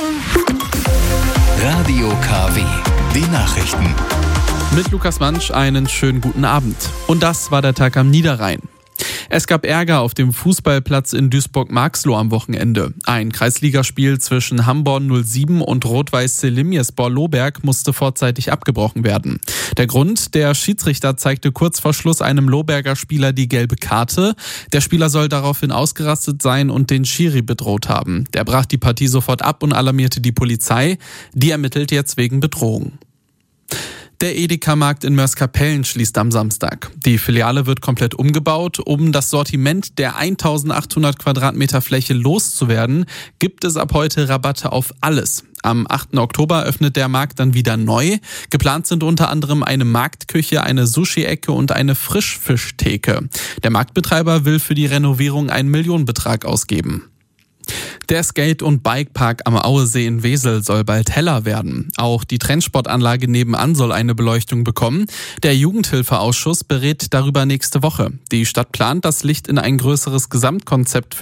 Radio KW, die Nachrichten. Mit Lukas Mansch einen schönen guten Abend. Und das war der Tag am Niederrhein. Es gab Ärger auf dem Fußballplatz in Duisburg-Marxloh am Wochenende. Ein Kreisligaspiel zwischen Hamborn 07 und Rot-Weiß Selimjespor Lohberg musste vorzeitig abgebrochen werden. Der Grund: Der Schiedsrichter zeigte kurz vor Schluss einem Lohberger Spieler die gelbe Karte. Der Spieler soll daraufhin ausgerastet sein und den Schiri bedroht haben. Der brach die Partie sofort ab und alarmierte die Polizei. Die ermittelt jetzt wegen Bedrohung. Der Edeka-Markt in Mörs-Kapellen schließt am Samstag. Die Filiale wird komplett umgebaut. Um das Sortiment der 1800 Quadratmeter Fläche loszuwerden, gibt es ab heute Rabatte auf alles. Am 8. Oktober öffnet der Markt dann wieder neu. Geplant sind unter anderem eine Marktküche, eine Sushi-Ecke und eine Frischfischtheke. Der Marktbetreiber will für die Renovierung einen Millionenbetrag ausgeben. Der Skate- und Bikepark am Auesee in Wesel soll bald heller werden. Auch die Trendsportanlage nebenan soll eine Beleuchtung bekommen. Der Jugendhilfeausschuss berät darüber nächste Woche. Die Stadt plant, das Licht in ein größeres Gesamtkonzept